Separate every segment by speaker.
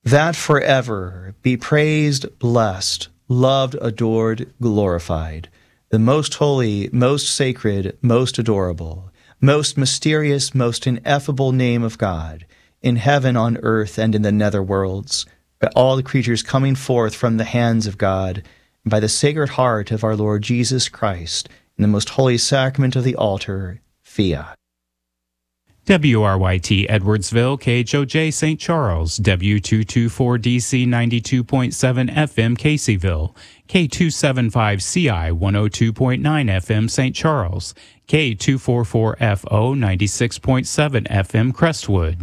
Speaker 1: that forever be praised, blessed, loved, adored, glorified, the most holy, most sacred, most adorable, most mysterious, most ineffable name of God, in heaven, on earth, and in the nether worlds, by all the creatures coming forth from the hands of God, and by the Sacred Heart of our Lord Jesus Christ, in the most holy sacrament of the altar, fiat.
Speaker 2: WRYT Edwardsville, KHOJ St. Charles, W224DC 92.7 FM Caseyville, K275CI 102.9 FM St. Charles, K244FO 96.7 FM Crestwood.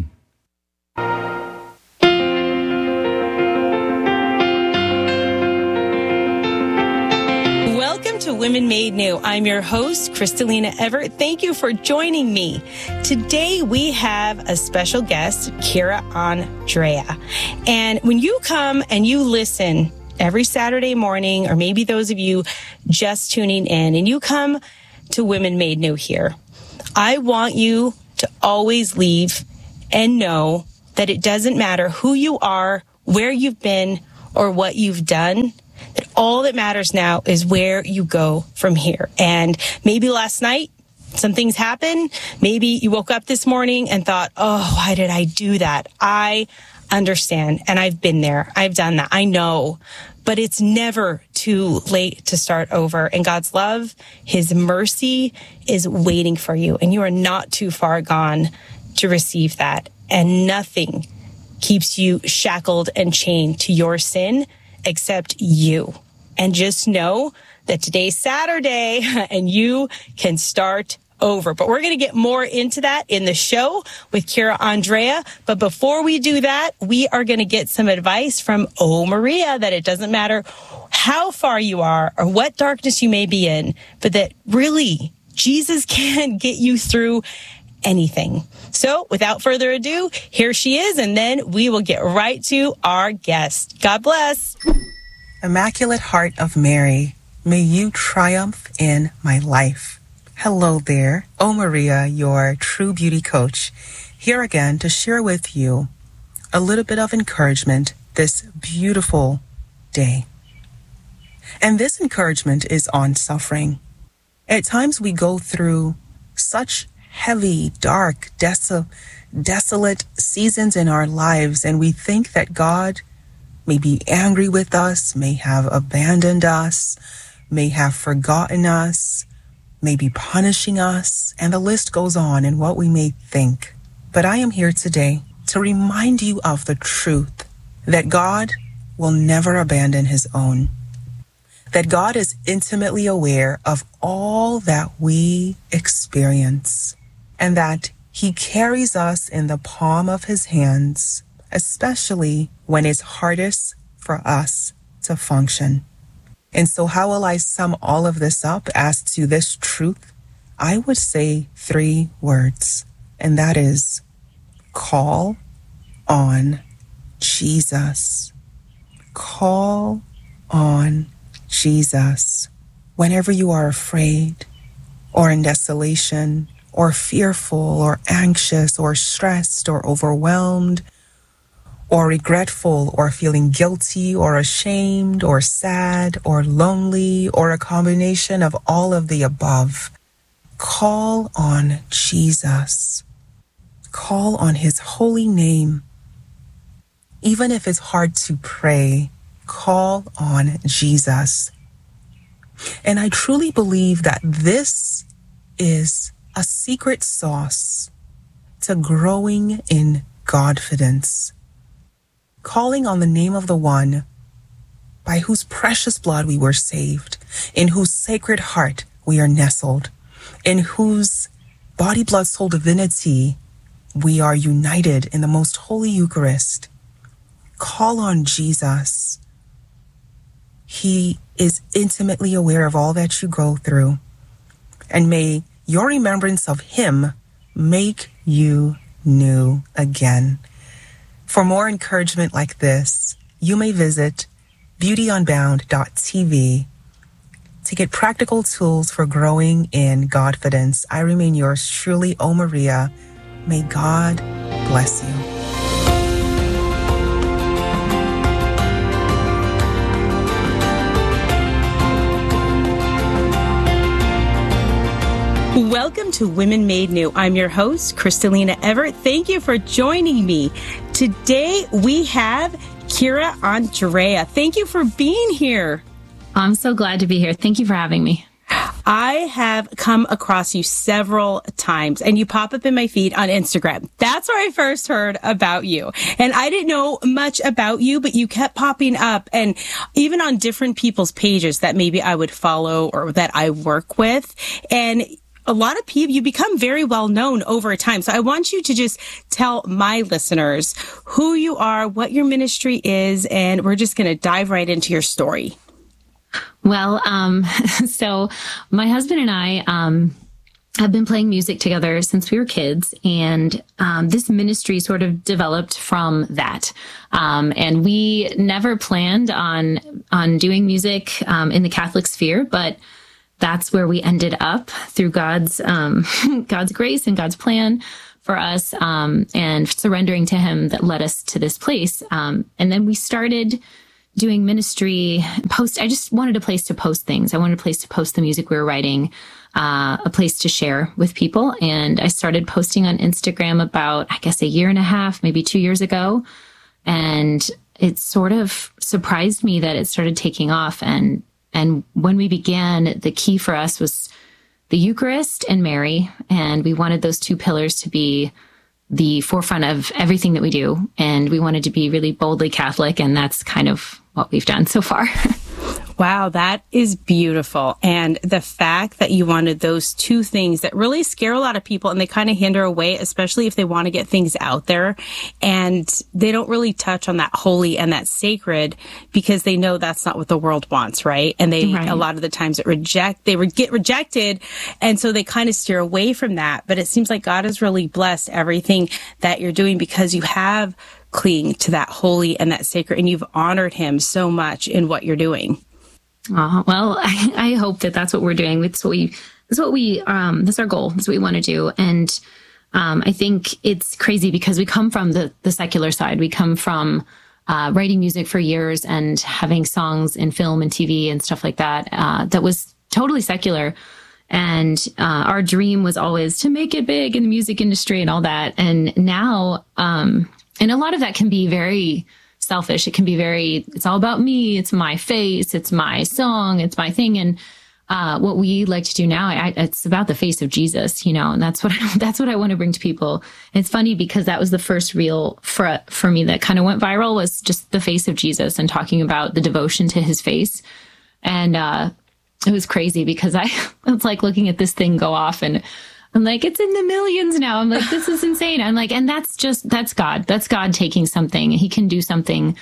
Speaker 3: Welcome to Women Made New. I'm your host, Kristalina Everett. Thank you for joining me. Today we have a special guest, Kira Andrea. And when you come and you listen every Saturday morning, or maybe those of you just tuning in, and you come to Women Made New here, I want you to always leave and know that it doesn't matter who you are, where you've been, or what you've done. That all that matters now is where you go from here. And maybe last night some things happened. Maybe you woke up this morning and thought, oh, why did I do that? I understand. And I've been there. I've done that. I know. But it's never too late to start over. And God's love, His mercy is waiting for you. And you are not too far gone to receive that. And nothing keeps you shackled and chained to your sin except you. And just know that today's Saturday and you can start over. But we're going to get more into that in the show with Kira Andrea. But before we do that, we are going to get some advice from O Maria, that it doesn't matter how far you are or what darkness you may be in, but that really Jesus can get you through anything. So without further ado, here she is, and then we will get right to our guest. God bless.
Speaker 4: Immaculate Heart of Mary, may you triumph in my life. Hello there, O Maria, your true beauty coach, here again to share with you a little bit of encouragement this beautiful day. And this encouragement is on suffering. At times we go through such heavy, dark, desolate seasons in our lives, and we think that God may be angry with us, may have abandoned us, may have forgotten us, may be punishing us, and the list goes on in what we may think. But I am here today to remind you of the truth that God will never abandon His own, that God is intimately aware of all that we experience, and that He carries us in the palm of His hands, especially when it's hardest for us to function. And so how will I sum all of this up as to this truth? I would say 3 words, and that is call on Jesus. Call on Jesus. Whenever you are afraid or in desolation or fearful or anxious or stressed or overwhelmed or regretful or feeling guilty or ashamed or sad or lonely or a combination of all of the above, call on Jesus. Call on His holy name. Even if it's hard to pray, call on Jesus. And I truly believe that this is a secret sauce to growing in Godfidence. Calling on the name of the one by whose precious blood we were saved, in whose sacred heart we are nestled, in whose body, blood, soul, divinity we are united in the most holy Eucharist. Call on Jesus. He is intimately aware of all that you go through, and may your remembrance of Him make you new again. For more encouragement like this, you may visit beautyunbound.tv to get practical tools for growing in Godfidence. I remain yours truly, O Maria. May God bless you.
Speaker 3: to Women Made New. I'm your host, Kristalina Everett. Thank you for joining me. Today we have Kira Andrea. Thank you for being here.
Speaker 5: I'm so glad to be here. Thank you for having me.
Speaker 3: I have come across you several times, and you pop up in my feed on Instagram. That's where I first heard about you. And I didn't know much about you, but you kept popping up, and even on different people's pages that maybe I would follow or that I work with. And a lot of people, you become very well known over time. So I want you to just tell my listeners who you are, what your ministry is, and we're just going to dive right into your story.
Speaker 5: Well, so my husband and I have been playing music together since we were kids, and this ministry sort of developed from that. And we never planned on doing music in the Catholic sphere, but that's where we ended up through God's grace and God's plan for us, and surrendering to Him that led us to this place. And then we started doing ministry I just wanted a place to post things. I wanted a place to post the music we were writing, a place to share with people. And I started posting on Instagram about, I guess, a year and a half, maybe 2 years ago. And it sort of surprised me that it started taking off. And when we began, the key for us was the Eucharist and Mary. And we wanted those two pillars to be the forefront of everything that we do. And we wanted to be really boldly Catholic. And that's kind of what we've done so far.
Speaker 3: Wow, that is beautiful. And the fact that you wanted those two things that really scare a lot of people and they kind of hinder away, especially if they want to get things out there and they don't really touch on that holy and that sacred because they know that's not what the world wants, right? And a lot of the times they would get rejected. And so they kind of steer away from that. But it seems like God has really blessed everything that you're doing because you have cling to that holy and that sacred, and you've honored Him so much in what you're doing.
Speaker 5: Well, I hope that that's what we're doing. That's our goal. That's what we want to do. And I think it's crazy because we come from the secular side. We come from writing music for years and having songs in film and TV and stuff like that. That was totally secular. And our dream was always to make it big in the music industry and all that. And now, and a lot of that can be very selfish. It can be it's all about me. It's my face. It's my song. It's my thing. And what we like to do now, it's about the face of Jesus, and that's what I want to bring to people. And it's funny because that was the first reel for me that kind of went viral, was just the face of Jesus and talking about the devotion to His face. And it was crazy because it's like looking at this thing go off and I'm like, it's in the millions now. I'm like, this is insane. I'm like, and that's God. That's God taking something. He can do something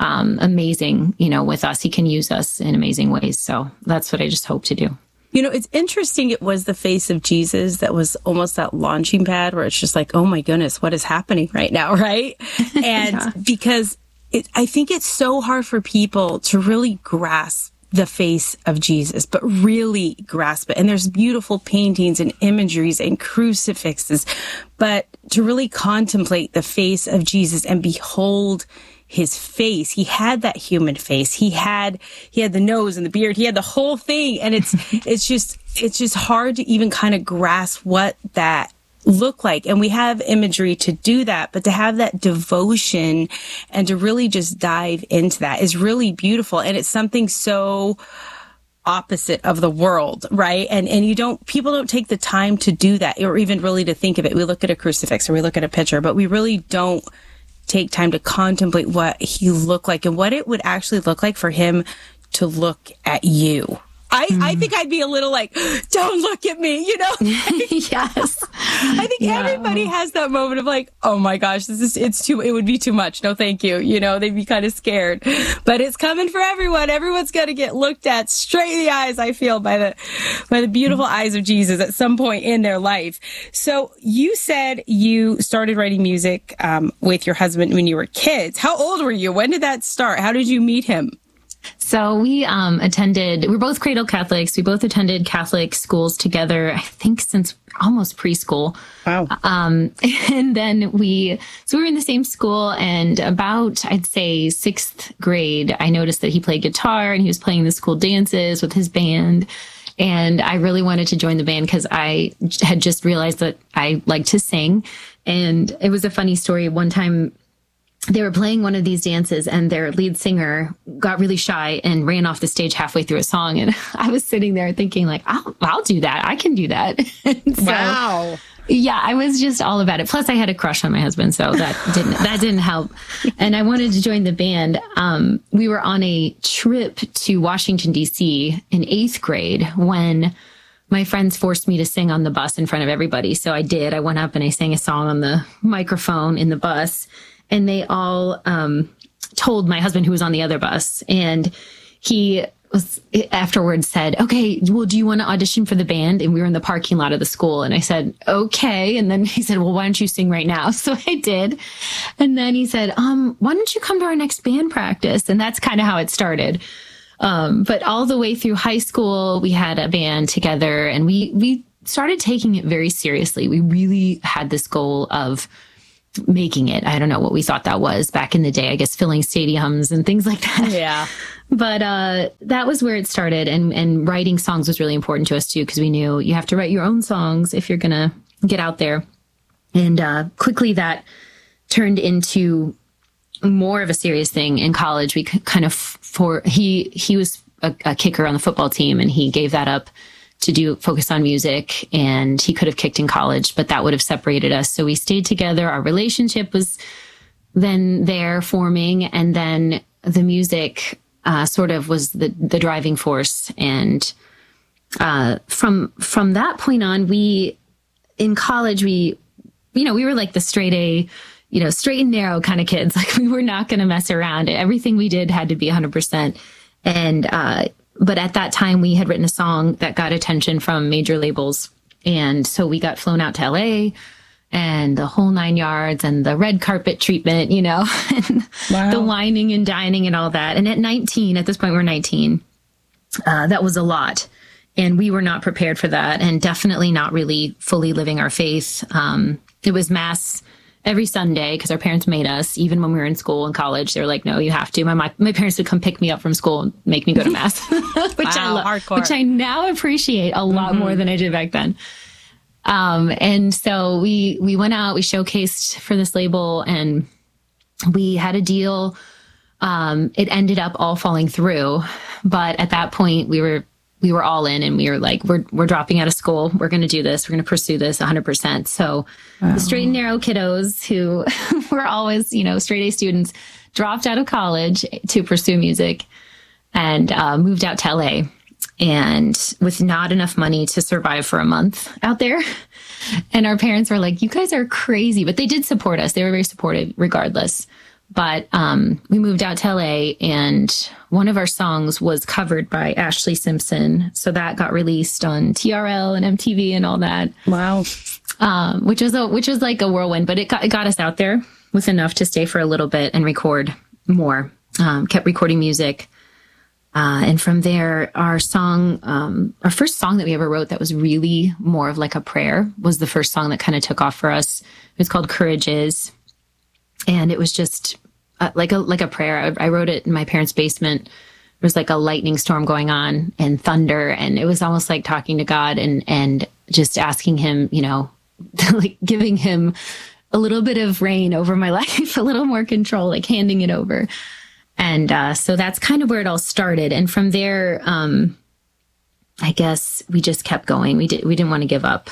Speaker 5: amazing, with us. He can use us in amazing ways. So that's what I just hope to do.
Speaker 3: It's interesting. It was the face of Jesus that was almost that launching pad where it's just like, oh my goodness, what is happening right now? Right. And because I think it's so hard for people to really grasp the face of Jesus, but really grasp it. And there's beautiful paintings and imageries and crucifixes, but to really contemplate the face of Jesus and behold His face. He had that human face. He had the nose and the beard. He had the whole thing. And it's just hard to even kind of grasp what that look like. And we have imagery to do that, but to have that devotion and to really just dive into that is really beautiful. And it's something so opposite of the world, right? And people don't take the time to do that or even really to think of it. We look at a crucifix or we look at a picture, but we really don't take time to contemplate what He looked like and what it would actually look like for Him to look at you. I think I'd be a little like, don't look at me,
Speaker 5: Yes.
Speaker 3: I think everybody has that moment of like, oh my gosh, it would be too much. No, thank you. They'd be kind of scared, but it's coming for everyone. Everyone's going to get looked at straight in the eyes, I feel, by the beautiful eyes of Jesus at some point in their life. So you said you started writing music with your husband when you were kids. How old were you? When did that start? How did you meet him?
Speaker 5: So we we're both cradle Catholics. We both attended Catholic schools together, I think since almost preschool.
Speaker 3: Wow.
Speaker 5: And then we were in the same school, and about, I'd say 6th grade, I noticed that he played guitar and he was playing the school dances with his band. And I really wanted to join the band because I had just realized that I like to sing. And it was a funny story. One time they were playing one of these dances and their lead singer got really shy and ran off the stage halfway through a song. And I was sitting there thinking like, I'll do that. I can do that.
Speaker 3: Wow.
Speaker 5: Yeah, I was just all about it. Plus I had a crush on my husband. So that didn't help. And I wanted to join the band. We were on a trip to Washington, D.C. in 8th grade when my friends forced me to sing on the bus in front of everybody. So I did. I went up and I sang a song on the microphone in the bus. And they all told my husband, who was on the other bus, and he was afterwards said, okay, well, do you want to audition for the band? And we were in the parking lot of the school. And I said, okay. And then he said, well, why don't you sing right now? So I did. And then he said, why don't you come to our next band practice? And that's kind of how it started. But all the way through high school, we had a band together and we started taking it very seriously. We really had this goal of making it. I don't know what we thought that was back in the day, I guess filling stadiums and things like that.
Speaker 3: Yeah.
Speaker 5: But that was where it started. And writing songs was really important to us too, because we knew you have to write your own songs if you're going to get out there. And quickly that turned into more of a serious thing in college. We kind of, he was a kicker on the football team and he gave that up to focus on music, and he could have kicked in college, but that would have separated us. So we stayed together. Our relationship was then there forming, and then the music sort of was the driving force. And from that point on, in college, we were like the straight A, straight and narrow kind of kids. Like we were not going to mess around. Everything we did had to be 100%. And, but at that time we had written a song that got attention from major labels. And so we got flown out to LA and the whole 9 yards and the red carpet treatment, and wow. The whining and dining and all that. And at this point we're 19, that was a lot. And we were not prepared for that, and definitely not really fully living our faith. It was mass every Sunday because our parents made us. Even when we were in school and college, they were like, no, you have to. My parents would come pick me up from school and make me go to mass, which I now appreciate a lot more than I did back then. And so we went out, we showcased for this label, and we had a deal. It ended up all falling through, but at that point we were all in, and we were like, we're dropping out of school. We're going to do this. We're going to pursue this 100%. So wow. The straight and narrow kiddos who were always, straight A students dropped out of college to pursue music and moved out to LA, and with not enough money to survive for a month out there. And our parents were like, you guys are crazy, but they did support us. They were very supportive regardless. But we moved out to LA, and one of our songs was covered by Ashley Simpson. So that got released on TRL and MTV and all that.
Speaker 3: Wow.
Speaker 5: Which was like a whirlwind, but it got us out there with enough to stay for a little bit and record more. Kept recording music. And from there, our first song that we ever wrote that was really more of like a prayer was the first song that kind of took off for us. It was called Courage Is. And it was just like a prayer. I wrote it in my parents' basement. There was like a lightning storm going on and thunder. And it was almost like talking to God and just asking him, like giving him a little bit of reign over my life, a little more control, like handing it over. And so that's kind of where it all started. And from there, I guess we just kept going. We didn't want to give up.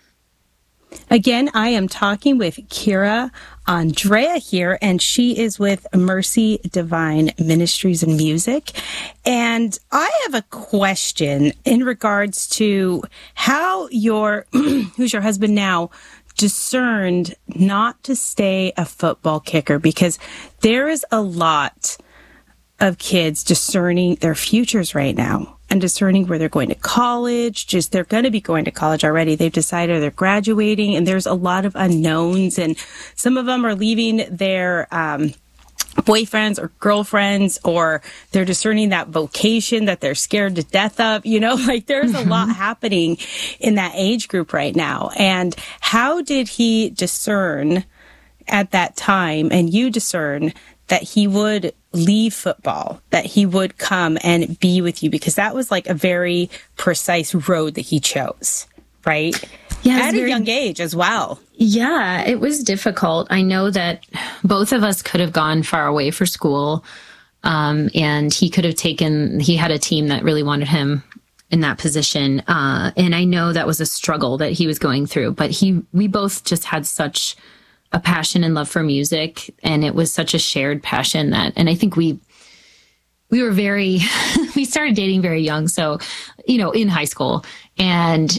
Speaker 3: Again, I am talking with Kira Andrea here, and she is with Mercy Divine Ministries and Music. And I have a question in regards to how who's your husband now, discerned not to stay a football kicker, because there is a lot of kids discerning their futures right now and discerning where they're going to college. They're going to be going to college already. They've decided they're graduating, and there's a lot of unknowns, and some of them are leaving their boyfriends or girlfriends, or they're discerning that vocation that they're scared to death of. Like there's a lot happening in that age group right now. And how did he discern at that time, and you discern, that he would leave football, that he would come and be with you, because that was like a very precise road that he chose, right?
Speaker 5: Yeah,
Speaker 3: at a young age as well.
Speaker 5: Yeah, it was difficult. I know that both of us could have gone far away for school, and he had a team that really wanted him in that position. And I know that was a struggle that he was going through, but we both just had such a passion and love for music, and it was such a shared passion and I think we were we started dating very young. So, in high school, and,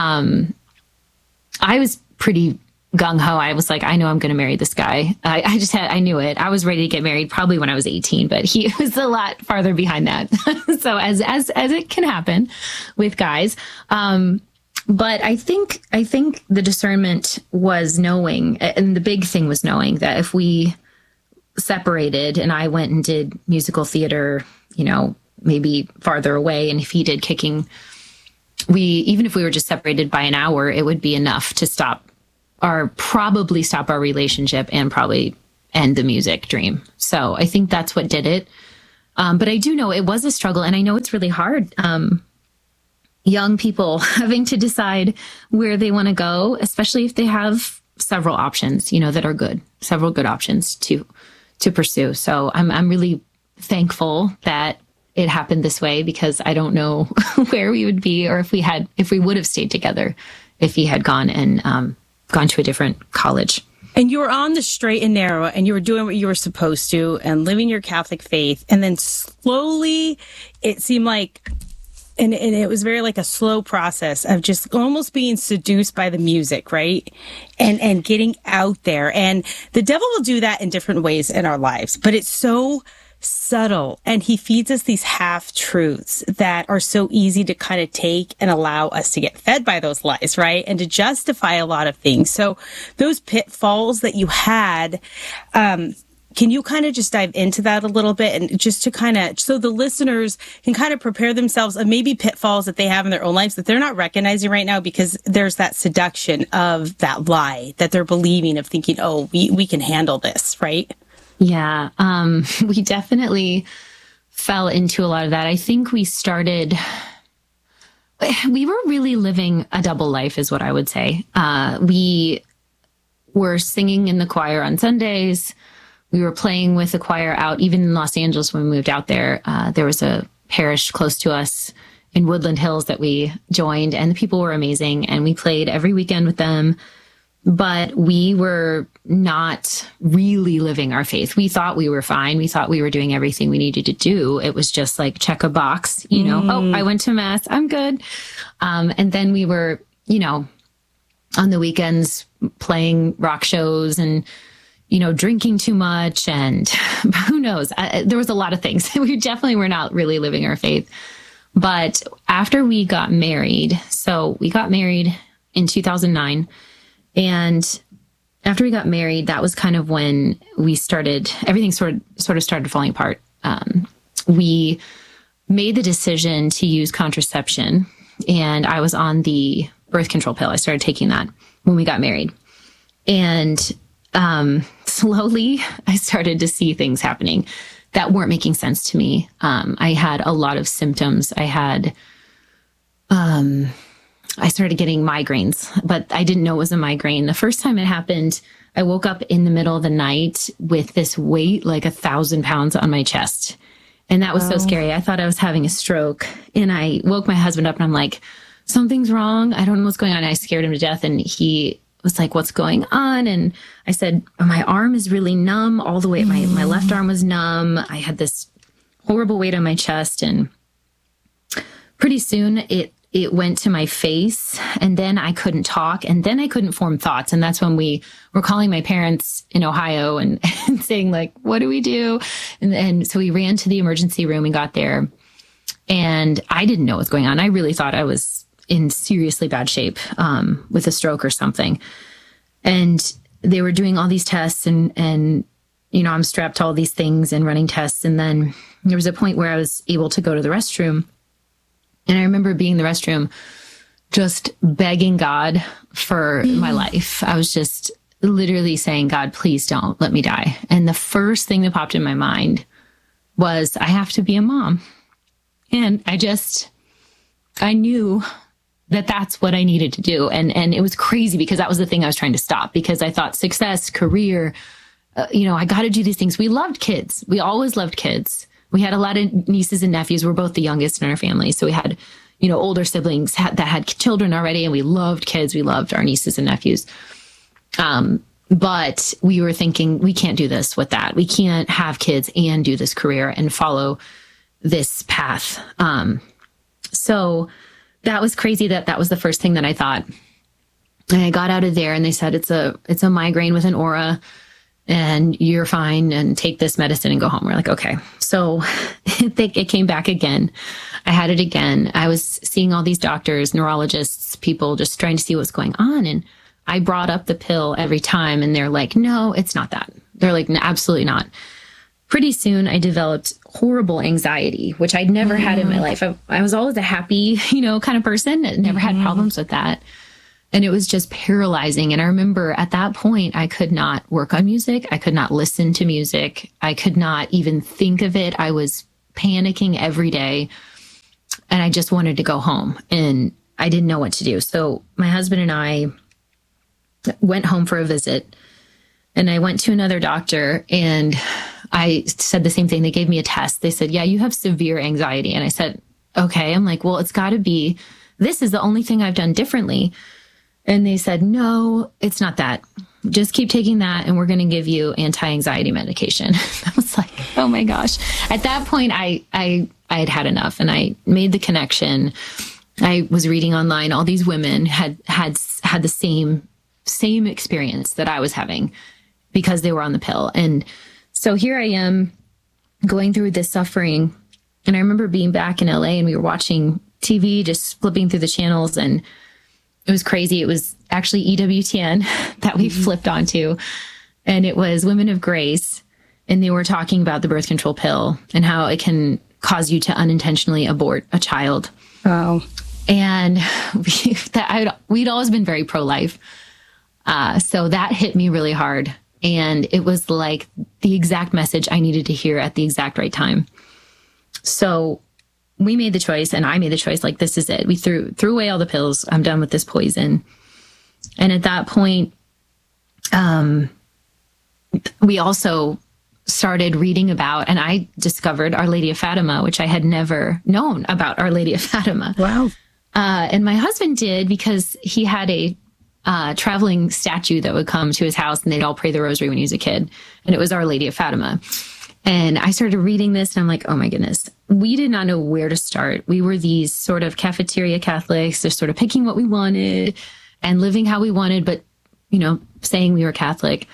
Speaker 5: I was pretty gung-ho. I was like, I know I'm going to marry this guy. I knew it. I was ready to get married probably when I was 18, but he was a lot farther behind that. So as it can happen with guys. But I think the discernment was knowing, and the big thing was knowing that if we separated and I went and did musical theater, maybe farther away, and if he did kicking, even if we were just separated by an hour, it would be enough to probably stop our relationship and probably end the music dream. So I think that's what did it. But I do know it was a struggle, and I know it's really hard. Young people having to decide where they want to go, especially if they have several options, that are good, several good options to pursue. So I'm really thankful that it happened this way, because I don't know where we would be, or if we would have stayed together if he had gone and gone to a different college.
Speaker 3: And you were on the straight and narrow, and you were doing what you were supposed to and living your Catholic faith. And then slowly it seemed like, and it was very like a slow process of just almost being seduced by the music, right? And getting out there. And the devil will do that in different ways in our lives, but it's so subtle, and he feeds us these half-truths that are so easy to kind of take and allow us to get fed by those lies, right? And to justify a lot of things. So those pitfalls that you had, can you kind of just dive into that a little bit, and just to kind of, so the listeners can kind of prepare themselves of maybe pitfalls that they have in their own lives that they're not recognizing right now, because there's that seduction of that lie that they're believing, of thinking, oh, we can handle this, right?
Speaker 5: Yeah, we definitely fell into a lot of that. I think we were really living a double life, is what I would say. We were singing in the choir on Sundays. We were playing with the choir out, even in Los Angeles when we moved out there. There was a parish close to us in Woodland Hills that we joined, and the people were amazing, and we played every weekend with them. But we were not really living our faith. We thought we were fine. We thought we were doing everything we needed to do. It was just like, check a box, Oh, I went to mass, I'm good. And then we were, on the weekends playing rock shows and, drinking too much, and who knows? There was a lot of things. We definitely were not really living our faith. But after we got married, so we got married in 2009, and after we got married, that was kind of when everything sort of started falling apart. We made the decision to use contraception, and I was on the birth control pill. I started taking that when we got married. And slowly I started to see things happening that weren't making sense to me. I had a lot of symptoms. I started getting migraines, but I didn't know it was a migraine. The first time it happened, I woke up in the middle of the night with this weight like 1,000 pounds on my chest. And that was so scary. I thought I was having a stroke. And I woke my husband up, and I'm like, something's wrong. I don't know what's going on. And I scared him to death. And he was like, what's going on? And I said, my arm is really numb all the way. My left arm was numb. I had this horrible weight on my chest. And pretty soon it went to my face, and then I couldn't talk, and then I couldn't form thoughts. And that's when we were calling my parents in Ohio and saying, like, what do we do? And so we ran to the emergency room and got there, and I didn't know what was going on. I really thought I was in seriously bad shape, with a stroke or something. And they were doing all these tests, and I'm strapped to all these things and running tests. And then there was a point where I was able to go to the restroom. And I remember being in the restroom, just begging God for my life. I was just literally saying, God, please don't let me die. And the first thing that popped in my mind was, I have to be a mom. And I knew that that's what I needed to do. And it was crazy because that was the thing I was trying to stop, because I thought success, career, I got to do these things. We loved kids. We always loved kids. We had a lot of nieces and nephews. We're both the youngest in our family. So we had, older siblings that had children already, and we loved kids. We loved our nieces and nephews. But we were thinking, we can't do this with that. We can't have kids and do this career and follow this path. So that was crazy that was the first thing that I thought. And I got out of there and they said, it's a migraine with an aura and you're fine, and take this medicine and go home. We're like, okay. So it came back again. I had it again. I was seeing all these doctors, neurologists, people just trying to see what's going on. And I brought up the pill every time and they're like, no, it's not that. They're like, no, absolutely not. Pretty soon I developed horrible anxiety, which I'd never had in my life. I was always a happy, kind of person. I never had problems with that. And it was just paralyzing. And I remember at that point, I could not work on music. I could not listen to music. I could not even think of it. I was panicking every day and I just wanted to go home and I didn't know what to do. So my husband and I went home for a visit, and I went to another doctor and I said the same thing. They gave me a test. They said, yeah, you have severe anxiety. And I said, okay. I'm like, well, it's got to be, this is the only thing I've done differently. And they said, no, it's not that. Just keep taking that and we're going to give you anti-anxiety medication. I was like, oh my gosh. At that point, I had had enough, and I made the connection. I was reading online. All these women had the same experience that I was having because they were on the pill. And so here I am going through this suffering. And I remember being back in LA and we were watching TV, just flipping through the channels, and it was crazy. It was actually EWTN that we flipped onto, and it was Women of Grace. And they were talking about the birth control pill and how it can cause you to unintentionally abort a child.
Speaker 3: Wow.
Speaker 5: And we'd always been very pro-life. So that hit me really hard. And it was like the exact message I needed to hear at the exact right time. So we made the choice, and I made the choice, like, this is it. We threw away all the pills. I'm done with this poison. And at that point, we also started reading about, and I discovered Our Lady of Fatima, which I had never known about Our Lady of Fatima.
Speaker 3: Wow.
Speaker 5: And my husband did, because he had a traveling statue that would come to his house, and they'd all pray the rosary when he was a kid. And it was Our Lady of Fatima. And I started reading this, and I'm like, oh my goodness. We did not know where to start. We were these sort of cafeteria Catholics, just sort of picking what we wanted and living how we wanted, but, saying we were Catholic.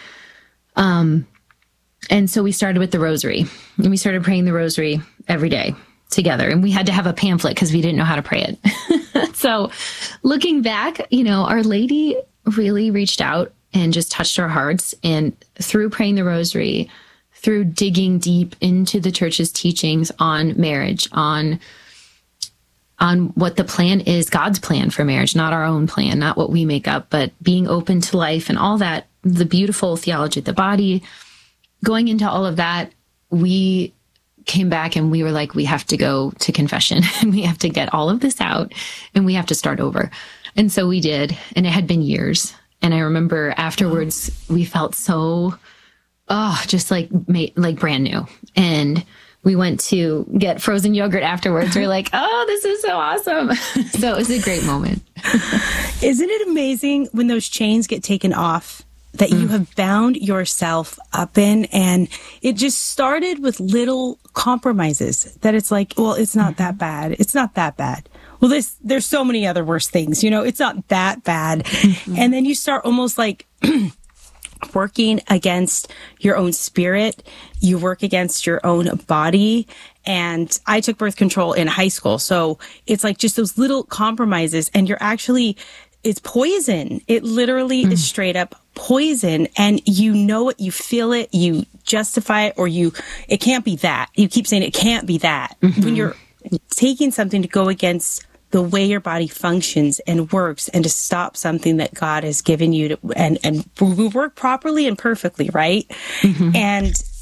Speaker 5: And so we started with the rosary, and we started praying the rosary every day together. And we had to have a pamphlet because we didn't know how to pray it. So looking back, Our Lady really reached out and just touched our hearts. And through praying the rosary, through digging deep into the church's teachings on marriage, on what the plan is, God's plan for marriage, not our own plan, not what we make up, but being open to life and all that, the beautiful theology of the body, going into all of that, we came back and we were like, we have to go to confession and we have to get all of this out and we have to start over. And so we did, and it had been years. And I remember afterwards, we felt so, just like brand new. And we went to get frozen yogurt afterwards. We're like, oh, this is so awesome. So it was a great moment.
Speaker 3: Isn't it amazing when those chains get taken off that you have bound yourself up in? And it just started with little compromises that it's like, well, it's not that bad. It's not that bad. Well, there's so many other worse things, it's not that bad. And then you start almost like working against your own spirit. You work against your own body. And I took birth control in high school. So it's like just those little compromises, and it's poison. It literally is straight up poison. And it, you feel it, you justify it, or it can't be that. You keep saying it can't be that. When you're taking something to go against the way your body functions and works, and to stop something that God has given you to, and work properly and perfectly, right? And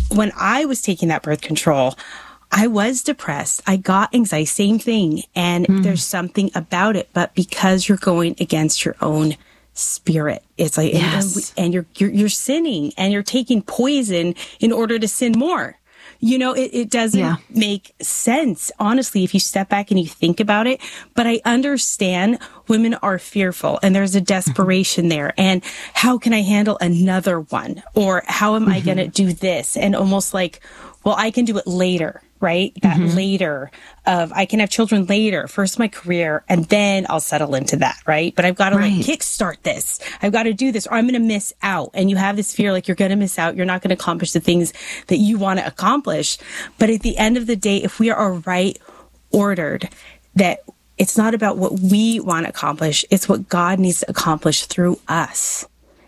Speaker 3: when I was taking that birth control, I was depressed. I got anxiety, same thing. And there's something about it, but because you're going against your own spirit, it's like, and you're sinning and you're taking poison in order to sin more. You know, it doesn't make sense, honestly, if you step back and you think about it. But I understand women are fearful and there's a desperation there. And how can I handle another one? Or how am I going to do this? And almost like, well, I can do it later, right? That later of I can have children later, first my career, and then I'll settle into that, right? But I've got to like kickstart this. I've got to do this or I'm going to miss out. And you have this fear like you're going to miss out. You're not going to accomplish the things that you want to accomplish. But at the end of the day, if we are right ordered, that it's not about what we want to accomplish. It's what God needs to accomplish through us.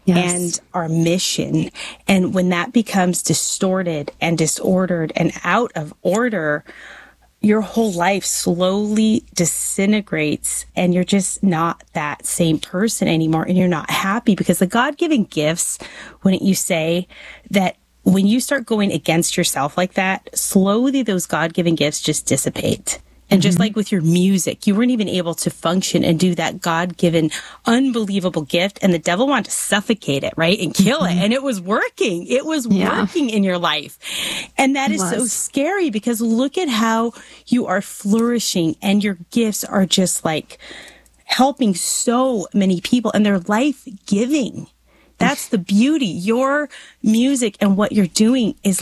Speaker 3: And our mission. And when that becomes distorted and disordered and out of order, your whole life slowly disintegrates and you're just not that same person anymore. And you're not happy because the God-given gifts, wouldn't you say that when you start going against yourself like that, slowly those God-given gifts just dissipate. And just like with your music, you weren't even able to function and do that God-given, unbelievable gift. And the devil wanted to suffocate it, right? And kill it. And it was working. It was working in your life. And that is so scary because look at how you are flourishing and your gifts are just like helping so many people and they're life-giving. That's the beauty. Your music and what you're doing is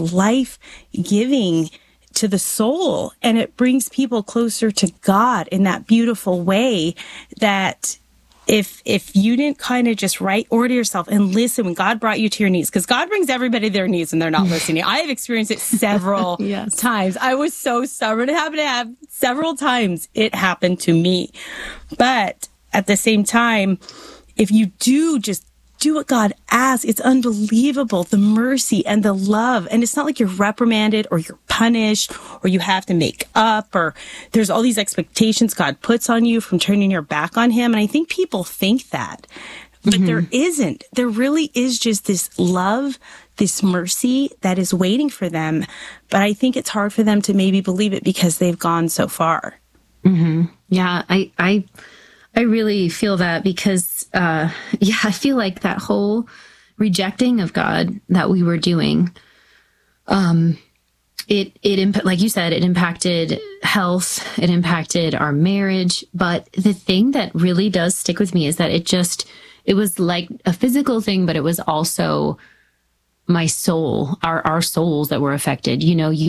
Speaker 3: life-giving to the soul, and it brings people closer to God in that beautiful way that if you didn't kind of just right order yourself and listen when God brought you to your knees, because God brings everybody to their knees and they're not listening. I have experienced it several times. I was so stubborn. It happened to have several times. It happened to me. But at the same time, if you do just do what God asks, it's unbelievable, the mercy and the love. And it's not like you're reprimanded or you're punished or you have to make up or there's all these expectations God puts on you from turning your back on him. And I think people think that, but there isn't. There really is just this love, this mercy that is waiting for them. But I think it's hard for them to maybe believe it because they've gone so far.
Speaker 5: Yeah, I really feel that because, I feel like that whole rejecting of God that we were doing, it like you said, it impacted health, it impacted our marriage. But the thing that really does stick with me is that it was like a physical thing, but it was also my soul, our souls that were affected. You know,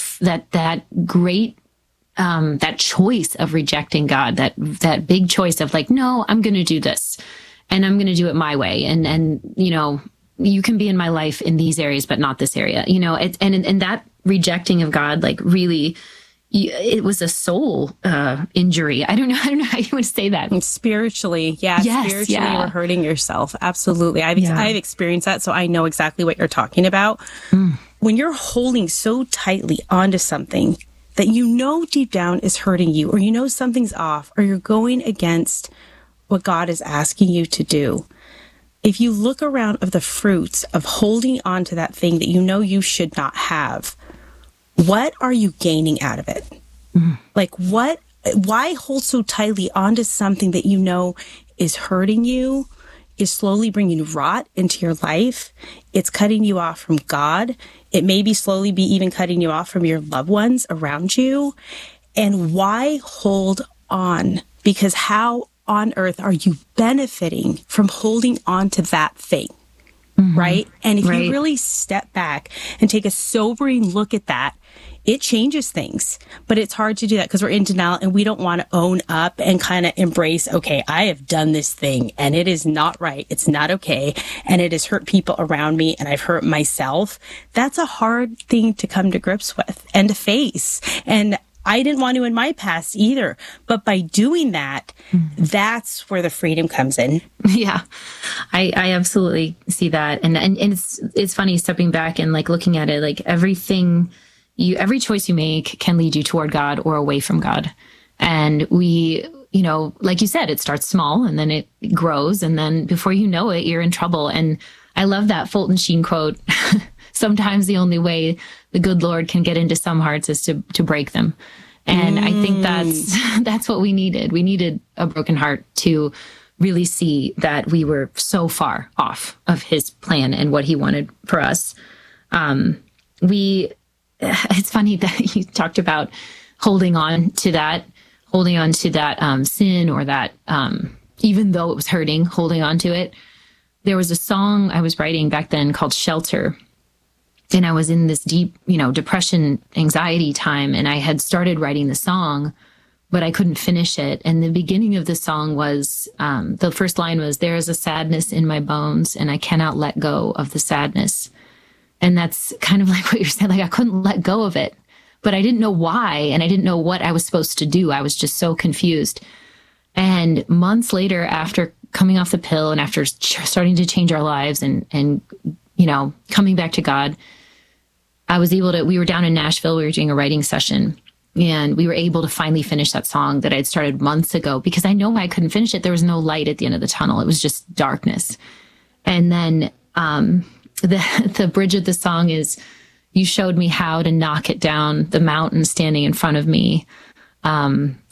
Speaker 5: that great that choice of rejecting God, that big choice of like, no, I'm going to do this and I'm going to do it my way. And, you know, you can be in my life in these areas, but not this area, you know, and that rejecting of God, like really, it was a soul, injury. I don't know how you would say that.
Speaker 3: Spiritually. Spiritually you were hurting yourself. Absolutely. I've experienced that. So I know exactly what you're talking about. When you're holding so tightly onto something that you know deep down is hurting you, or you know something's off, or you're going against what God is asking you to do. If you look around of the fruits of holding on to that thing that you know you should not have, what are you gaining out of it? Like why hold so tightly onto something that you know is hurting you, is slowly bringing rot into your life? It's cutting you off from God. It may be slowly be even cutting you off from your loved ones around you. And why hold on? Because how on earth are you benefiting from holding on to that thing? Right? And if you really step back and take a sobering look at that, it changes things. But it's hard to do that because we're in denial and we don't want to own up and kind of embrace, okay, I have done this thing and it is not right. It's not okay. And it has hurt people around me and I've hurt myself. That's a hard thing to come to grips with and to face. And I didn't want to in my past either. But by doing that, that's where the freedom comes in.
Speaker 5: Yeah, I absolutely see that. And it's funny stepping back and like looking at it, like every choice you make can lead you toward God or away from God. And we, you know, like you said, it starts small and then it grows. And then before you know it, you're in trouble. And I love that Fulton Sheen quote, sometimes the only way the good Lord can get into some hearts is to break them. And I think that's what we needed. We needed a broken heart to really see that we were so far off of his plan and what he wanted for us. It's funny that you talked about holding on to that sin, or that, even though it was hurting, holding on to it. There was a song I was writing back then called Shelter. And I was in this deep, depression, anxiety time. And I had started writing the song, but I couldn't finish it. And the beginning of the song was, the first line was, "There is a sadness in my bones, and I cannot let go of the sadness." And that's kind of like what you're saying. Like, I couldn't let go of it, but I didn't know why. And I didn't know what I was supposed to do. I was just so confused. And months later, after coming off the pill and after starting to change our lives and coming back to God, we were down in Nashville, we were doing a writing session, and we were able to finally finish that song that I'd started months ago, because I know I couldn't finish it. There was no light at the end of the tunnel. It was just darkness. And then the bridge of the song is, "You showed me how to knock it down, the mountain standing in front of me.